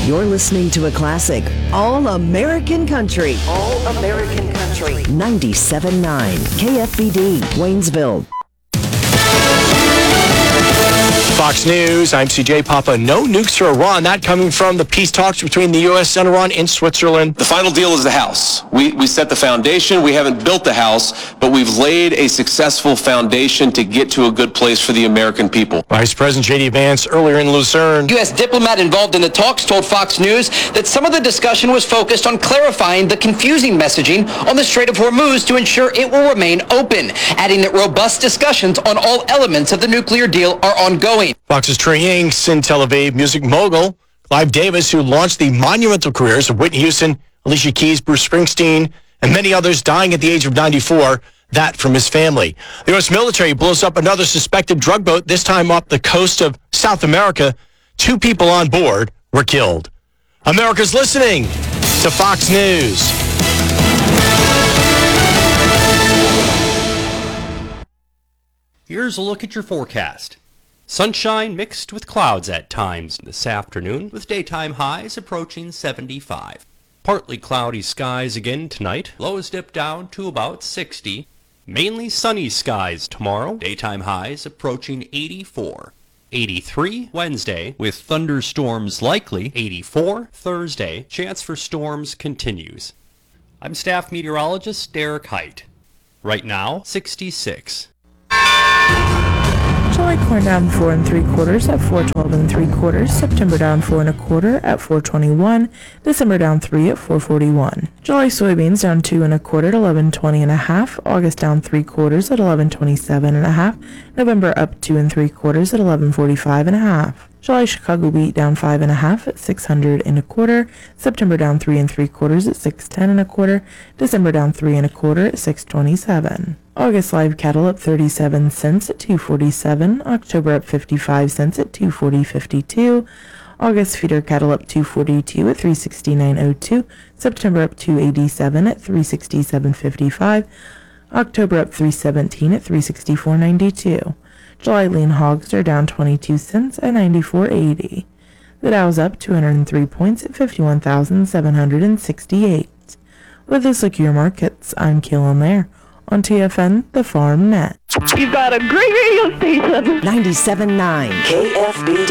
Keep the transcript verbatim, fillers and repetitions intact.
You're listening to a classic, All American Country. All American Country. ninety-seven point nine K F B D, Waynesville. Fox News, I'm C J Papa. No nukes for Iran. That coming from the peace talks between the U S and Iran in Switzerland. The final deal is the house. We we set the foundation. We haven't built the house, but we've laid a successful foundation to get to a good place for the American people. Vice President J D Vance earlier in Lucerne. U S diplomat involved in the talks told Fox News that some of the discussion was focused on clarifying the confusing messaging on the Strait of Hormuz to ensure it will remain open, adding that robust discussions on all elements of the nuclear deal are ongoing. Fox's Trey Yanks in Tel Aviv. Music mogul Clive Davis, who launched the monumental careers of Whitney Houston, Alicia Keys, Bruce Springsteen, and many others, dying at the age of ninety-four. That from his family. The U S military blows up another suspected drug boat, this time off the coast of South America. Two people on board were killed. America's listening to Fox News. Here's a look at your forecast. Sunshine mixed with clouds at times this afternoon, with daytime highs approaching seventy-five. Partly cloudy skies again tonight, lows dip down to about sixty. Mainly sunny skies tomorrow, daytime highs approaching eighty-four. eighty-three Wednesday, with thunderstorms likely. eighty-four Thursday, chance for storms continues. I'm staff meteorologist Derek Height. Right now, sixty-six. July corn down four and three quarters at four twelve and three quarters. September down four and a quarter at four twenty-one. December down three at four forty-one. July soybeans down two and a quarter at eleven twenty and a half. August down three quarters at eleven twenty-seven and a half. November up two and three quarters at eleven forty-five and a half. July Chicago wheat down five and a half at six hundred and a quarter. September down three and three quarters at six ten and a quarter. December down three and a quarter at six twenty-seven. August live cattle up thirty-seven cents at two forty-seven. October up fifty-five cents at two forty fifty-two. August feeder cattle up two forty-two at three sixty-nine oh two. September up two eighty-seven at three sixty-seven fifty-five. October up three seventeen at three sixty-four ninety-two. July lean hogs are down twenty-two cents at ninety-four eighty. The Dow's up two hundred three points at fifty-one thousand seven hundred sixty-eight. With this look at your markets, I'm Keelan Lair on T F N, the Farm Net. You've got a great radio station. ninety-seven point nine K F B D.